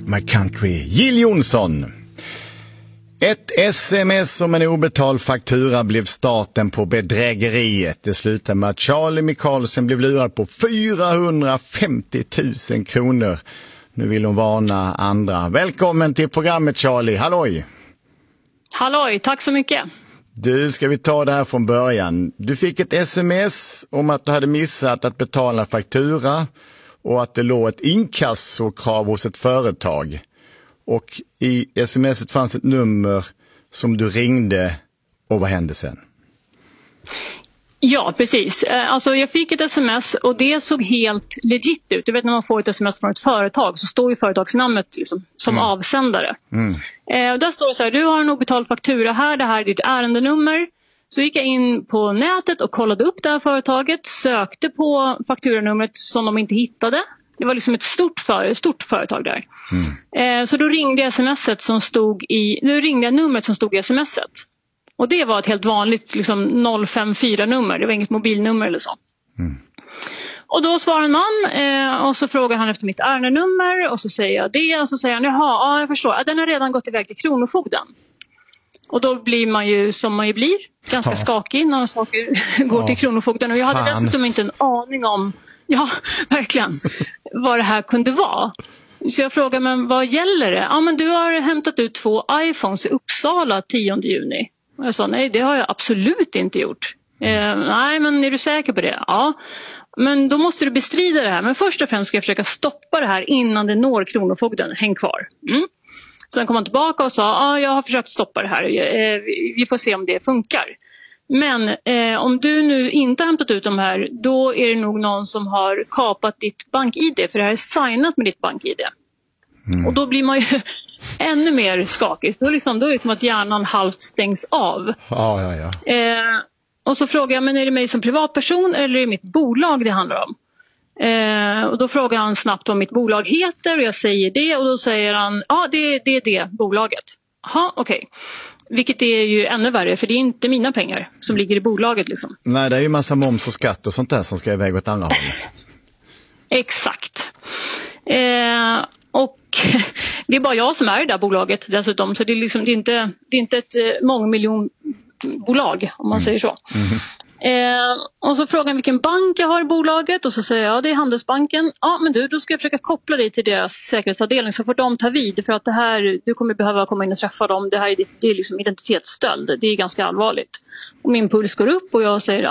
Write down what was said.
Rock My Country, Jill Johnson. Ett sms om en obetald faktura blev starten på bedrägeriet. Det slutade med att Charlie Michaelsen blev lurad på 450 000 kronor. Nu vill hon varna andra. Välkommen till programmet, Charlie. Halloj! Halloj, tack så mycket. Du, ska vi ta det här från början. Du fick ett sms om att du hade missat att betala faktura och att det låg ett inkassokrav hos ett företag. Och i smset fanns ett nummer som du ringde, och vad hände sen? Ja, precis. Alltså jag fick ett sms och det såg helt legit ut. Du vet, när man får ett sms från ett företag så står ju företagsnamnet liksom, som avsändare. Och där står det så här: du har en obetald faktura här, det här är ditt ärendenummer. Så gick jag in på nätet och kollade upp det här företaget, sökte på fakturanumret som de inte hittade. Det var liksom ett stort företag där. Så då ringde jag numret som stod i smset. Och det var ett helt vanligt liksom 054-nummer. Det var inget mobilnummer eller så. Och då svarar en man och så frågar han efter mitt ärendenummer. Och så säger jag det. Och så säger han, jaha, jag förstår. Den har redan gått iväg till Kronofogden. Och då blir man ju som man ju blir. Ganska skakig när saker går till Kronofogden. Och jag hade dessutom inte en aning om, verkligen, vad det här kunde vara. Så jag frågar, men vad gäller det? Ja, men du har hämtat ut 2 iPhones i Uppsala 10 juni. Och jag sa, nej, det har jag absolut inte gjort. Nej, men är du säker på det? Ja, men då måste du bestrida det här. Men först och främst ska jag försöka stoppa det här innan det når Kronofogden. Häng kvar. Sen kom han tillbaka och sa, jag har försökt stoppa det här. Vi får se om det funkar. Men om du nu inte har hämtat ut de här, då är det nog någon som har kapat ditt bank-ID. För det här är signat med ditt bank-ID. Och då blir man ju ännu mer skakig. Då är det som att hjärnan halvt stängs av. Och så frågar jag, men är det mig som privatperson eller är det mitt bolag det handlar om? Och då frågar han snabbt vad mitt bolag heter och jag säger det. Och då säger han, det är det bolaget. Jaha, okej. Vilket är ju ännu värre, för det är inte mina pengar som ligger i bolaget liksom. Nej, det är ju massa moms och skatt och sånt där som ska iväg åt andra håll. Exakt. Och det är bara jag som är i det där bolaget dessutom. Så det är, liksom, det är inte ett mångmiljonbolag, om man säger så. Och så frågar han vilken bank jag har i bolaget. Och så säger jag, det är Handelsbanken. Ja, men då ska jag försöka koppla dig till deras säkerhetsavdelning. Så får de ta vid. För att det här, du kommer behöva komma in och träffa dem. Det här det är liksom identitetsstöld. Det är ganska allvarligt. Och min puls går upp och jag säger,